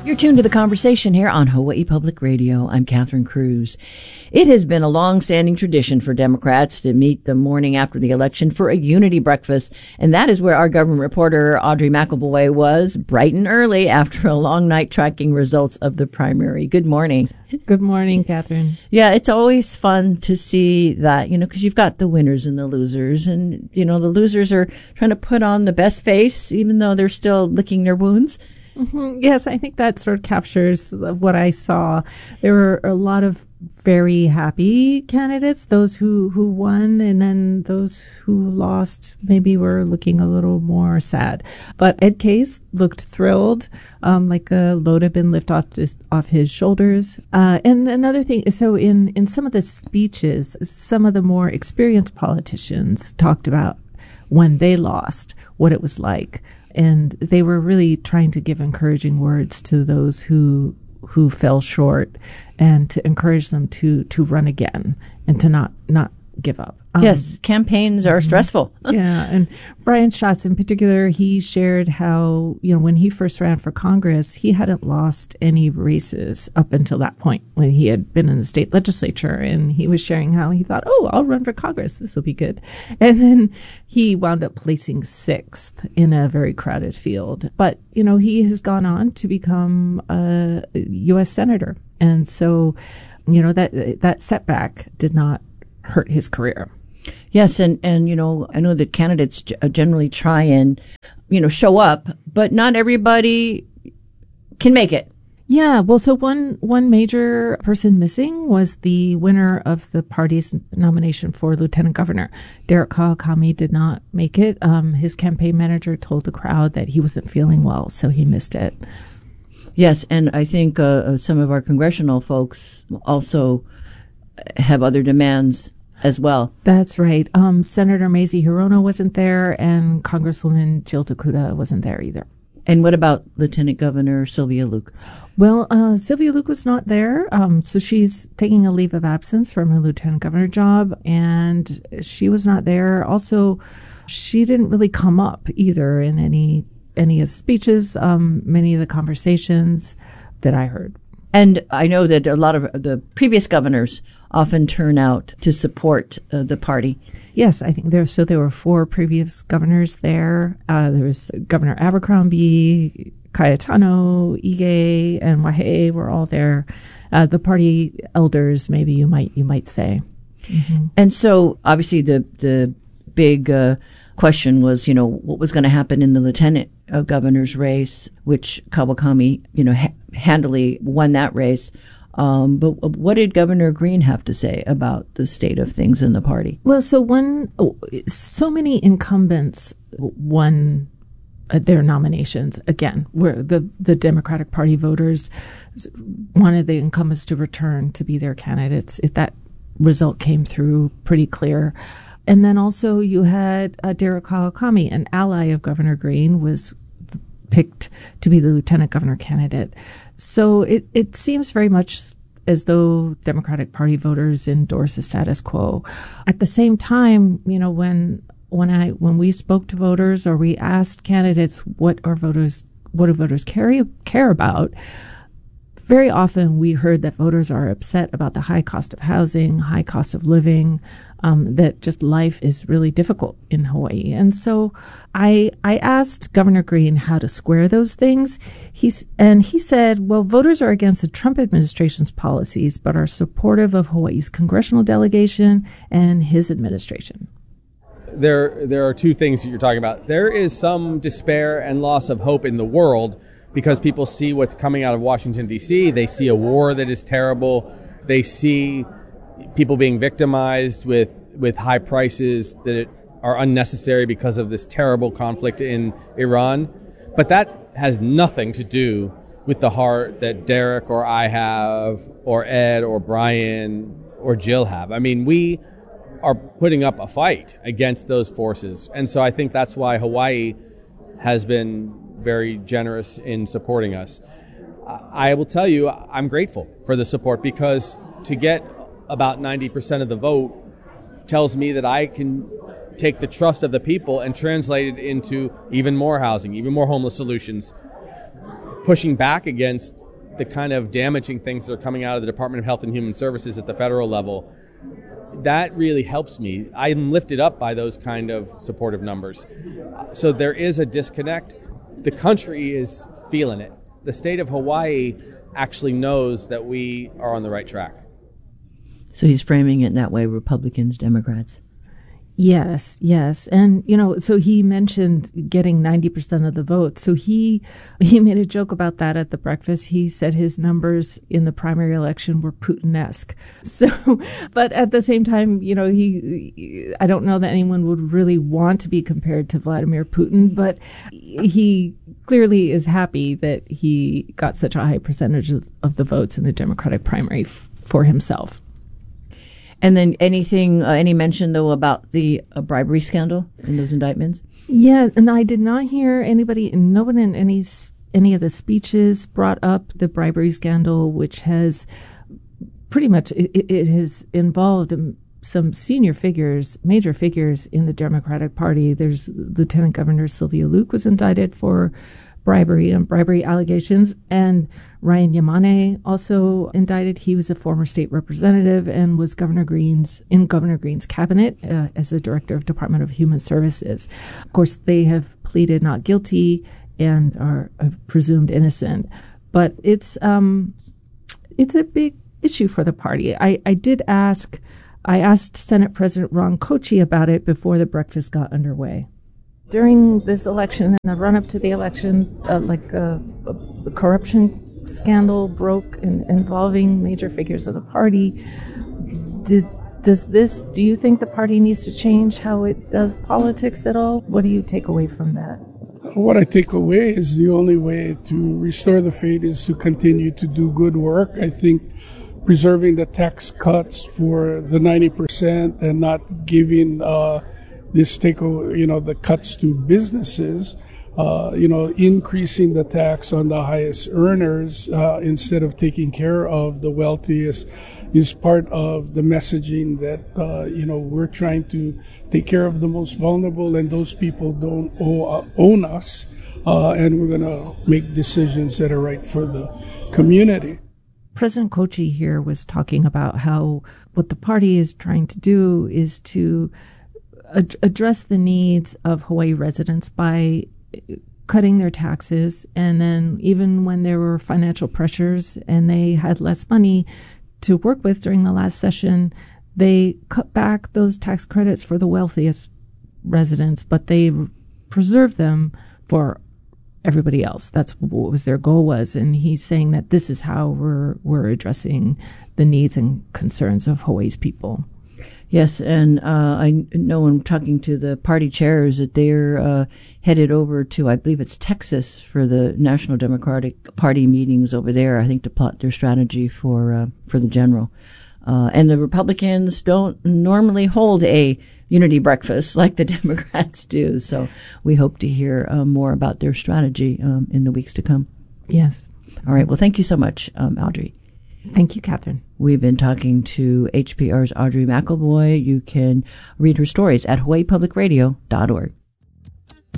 You're tuned to The Conversation here on Hawaii Public Radio. I'm Catherine Cruz. It has been a long-standing tradition for Democrats to meet the morning after the election for a unity breakfast, and that is where our government reporter Audrey McElvoy was bright and early after a long night tracking results of the primary. Good morning. Good morning, Catherine. Yeah, it's always fun to see that, because you've got the winners and the losers, and, the losers are trying to put on the best face, even though they're still licking their wounds. Mm-hmm. Yes, I think that sort of captures what I saw. There were a lot of very happy candidates, those who won, and then those who lost maybe were looking a little more sad. But Ed Case looked thrilled, like a load had been lifted off his shoulders. And another thing, so in some of the speeches, some of the more experienced politicians talked about when they lost, what it was like. And they were really trying to give encouraging words to those who fell short, and to encourage them to run again and to not give up. Yes, campaigns are stressful. Yeah, and Brian Schatz in particular, he shared how, when he first ran for Congress, he hadn't lost any races up until that point when he had been in the state legislature. And he was sharing how he thought, I'll run for Congress. This will be good. And then he wound up placing sixth in a very crowded field. But, he has gone on to become a U.S. Senator. And so, that setback did not hurt his career. Yes, and I know that candidates generally try and, show up, but not everybody can make it. Yeah, well, so one major person missing was the winner of the party's nomination for lieutenant governor. Derek Kawakami did not make it. His campaign manager told the crowd that he wasn't feeling well, so he missed it. Yes, and I think some of our congressional folks also have other demands as well. That's right. Senator Mazie Hirono wasn't there, and Congresswoman Jill Takuda wasn't there either. And what about Lieutenant Governor Sylvia Luke? Well, Sylvia Luke was not there, so she's taking a leave of absence from her lieutenant governor job, and she was not there. Also, she didn't really come up either in any of the speeches, many of the conversations that I heard. And I know that a lot of the previous governors often turn out to support the party. Yes, I think there were four previous governors there. There was Governor Abercrombie, Cayetano, Ige, and Wahe were all there. The party elders, maybe you might say. Mm-hmm. And so obviously the big question was, what was going to happen in the lieutenant governor's race, which Kawakami, handily won that race. But what did Governor Green have to say about the state of things in the party? Well, so many incumbents won their nominations. Again, where the Democratic Party voters wanted the incumbents to return to be their candidates. If that result came through pretty clear. And then also you had Derek Kawakami, an ally of Governor Green, was picked to be the lieutenant governor candidate. So it seems very much as though Democratic Party voters endorse the status quo. At the same time, when we spoke to voters or we asked candidates what do voters care about, very often we heard that voters are upset about the high cost of housing, high cost of living, that just life is really difficult in Hawaii. And so I asked Governor Green how to square those things. He said, well, voters are against the Trump administration's policies, but are supportive of Hawaii's congressional delegation and his administration. There are two things that you're talking about. There is some despair and loss of hope in the world because people see what's coming out of Washington, D.C. They see a war that is terrible. They see people being victimized with high prices that are unnecessary because of this terrible conflict in Iran. But that has nothing to do with the heart that Derek or I have, or Ed or Brian or Jill have. I mean, we are putting up a fight against those forces. And so I think that's why Hawaii has been very generous in supporting us. I will tell you, I'm grateful for the support, because to get about 90% of the vote tells me that I can take the trust of the people and translate it into even more housing, even more homeless solutions, pushing back against the kind of damaging things that are coming out of the Department of Health and Human Services at the federal level, that really helps me. I'm lifted up by those kind of supportive numbers. So there is a disconnect. The country is feeling it. The state of Hawaii actually knows that we are on the right track. So he's framing it in that way, Republicans, Democrats. Yes. And, so he mentioned getting 90% of the vote. So he made a joke about that at the breakfast. He said his numbers in the primary election were Putin-esque. So, but at the same time, I don't know that anyone would really want to be compared to Vladimir Putin, but he clearly is happy that he got such a high percentage of the votes in the Democratic primary for himself. And then any mention, though, about the bribery scandal in those indictments? Yeah, and I did not hear no one in any of the speeches brought up the bribery scandal, which has pretty much, it has involved some senior figures, major figures in the Democratic Party. There's Lieutenant Governor Sylvia Luke was indicted for bribery and bribery allegations, and Ryan Yamane also indicted. He was a former state representative and was Governor Green's cabinet as the director of Department of Human Services. Of course, they have pleaded not guilty and are presumed innocent, but it's a big issue for the party. I asked Senate President Ron Kochi about it before the breakfast got underway. During this election and the run-up to the election, a corruption scandal broke involving major figures of the party. Do you think the party needs to change how it does politics at all? What do you take away from that? What I take away is the only way to restore the faith is to continue to do good work. I think preserving the tax cuts for the 90% and not giving the cuts to businesses, increasing the tax on the highest earners instead of taking care of the wealthiest is part of the messaging that, we're trying to take care of the most vulnerable, and those people don't own us, and we're going to make decisions that are right for the community. President Kochi here was talking about how what the party is trying to do is to address the needs of Hawaii residents by cutting their taxes. And then even when there were financial pressures and they had less money to work with during the last session, they cut back those tax credits for the wealthiest residents, but they preserved them for everybody else. That's what was their goal was. And he's saying that this is how we're addressing the needs and concerns of Hawaii's people. Yes, and I know I'm talking to the party chairs that they're headed over to, I believe it's Texas, for the National Democratic Party meetings over there, I think, to plot their strategy for the general. And the Republicans don't normally hold a unity breakfast like the Democrats do, so we hope to hear more about their strategy in the weeks to come. Yes. All right, well, thank you so much, Audrey. Thank you, Catherine. We've been talking to HPR's Audrey McElvoy. You can read her stories at hawaiipublicradio.org.